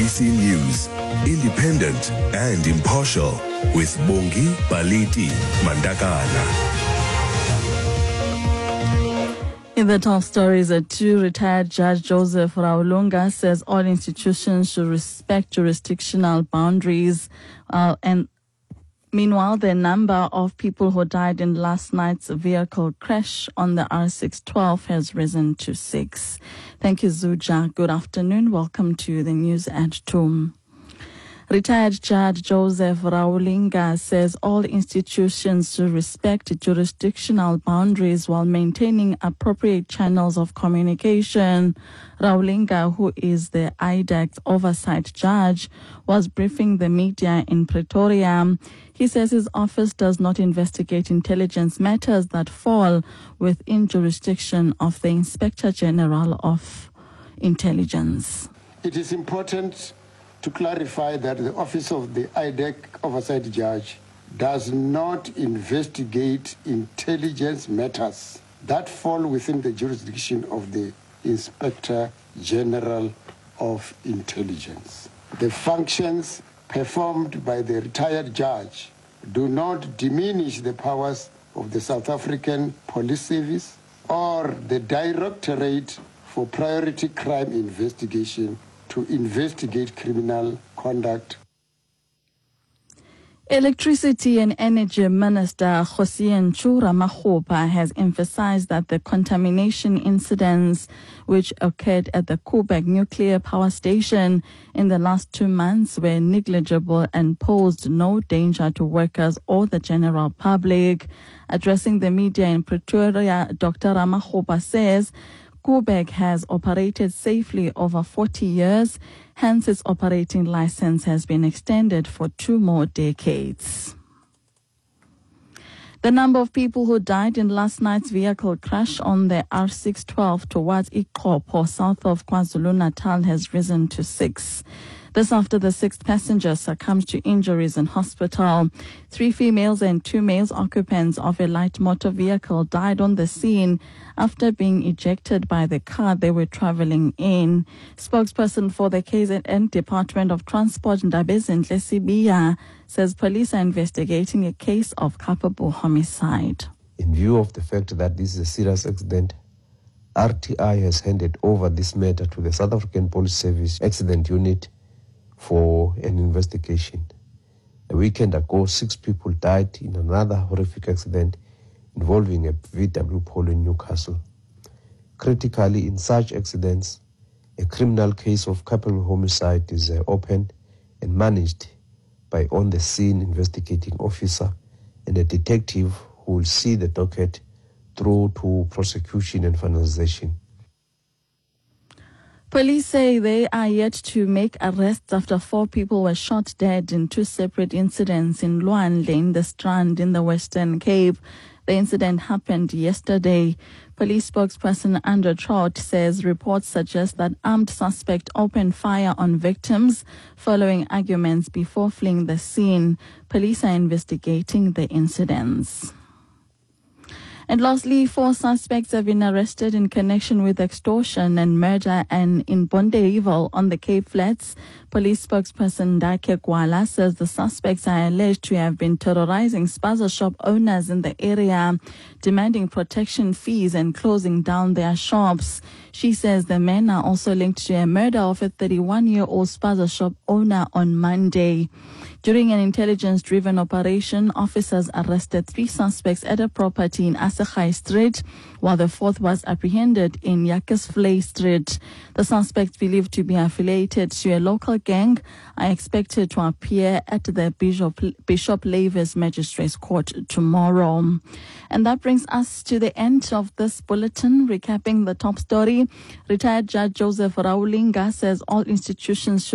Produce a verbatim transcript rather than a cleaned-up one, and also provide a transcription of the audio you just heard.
B C News, independent and impartial, with Bongi Baliti Mandakana. In the top stories, a two retired Judge Joseph Raulunga says all institutions should respect jurisdictional boundaries. Uh, and meanwhile, the number of people who died in last night's vehicle crash on the R six twelve has risen to six. Thank you, Zuja. Good afternoon. Welcome to the news at two. Retired Judge Joseph Raulunga says all institutions should respect jurisdictional boundaries while maintaining appropriate channels of communication. Raulunga, who is the I D E C oversight judge, was briefing the media in Pretoria. He says his office does not investigate intelligence matters that fall within jurisdiction of the Inspector General of Intelligence. It is important to clarify that the Office of the I D E C Oversight Judge does not investigate intelligence matters that fall within the jurisdiction of the Inspector General of Intelligence. The functions performed by the retired judge do not diminish the powers of the South African Police Service or the Directorate for Priority Crime Investigation to investigate criminal conduct. Electricity and Energy Minister Kgosientsho Ramokgopa has emphasized that the contamination incidents which occurred at the Koeberg nuclear power station in the last two months were negligible and posed no danger to workers or the general public. Addressing the media in Pretoria, Doctor Ramokgopa says Koeberg has operated safely over forty years, hence its operating license has been extended for two more decades. The number of people who died in last night's vehicle crash on the R six twelve towards iXhopo, south of KwaZulu-Natal, has risen to six. This after the sixth passenger succumbed to injuries in hospital. Three females and two males occupants of a light motor vehicle died on the scene after being ejected by the car they were traveling in. Spokesperson for the K Z N Department of Transport, Ndabezinhle Sibiya, says police are investigating a case of culpable homicide. In view of the fact that this is a serious accident, R T I has handed over this matter to the South African Police Service Accident Unit for an investigation. A weekend ago, six people died in another horrific accident involving a V W Polo in Newcastle. Critically, in such accidents, a criminal case of culpable homicide is uh, opened and managed by on-the-scene investigating officer and a detective who will see the docket through to prosecution and finalization. Police say they are yet to make arrests after four people were shot dead in two separate incidents in Luan Lane, the Strand in the Western Cape. The incident happened yesterday. Police spokesperson Andrew Trout says reports suggest that armed suspects opened fire on victims following arguments before fleeing the scene. Police are investigating the incidents. And lastly, four suspects have been arrested in connection with extortion and murder and in Bondeville on the Cape Flats. Police spokesperson Dake Gwala says the suspects are alleged to have been terrorizing spaza shop owners in the area, demanding protection fees and closing down their shops. She says the men are also linked to a murder of a thirty-one-year-old spaza shop owner on Monday. During an intelligence-driven operation, officers arrested three suspects at a property in Asakhai Street, while the fourth was apprehended in Yakesvlei Street. The suspects, believed to be affiliated to a local gang, are expected to appear at the Bishop, Bishop Lavis Magistrates Court tomorrow. And that brings us to the end of this bulletin. Recapping the top story, retired Judge Joseph Raulunga says all institutions should